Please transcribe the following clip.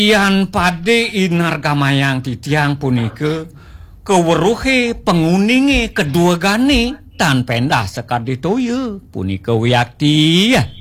Ian pade inargamayang titiang punika keweruhe penguninge kedua gane tan pendah sekar ditoya punika wiyakti.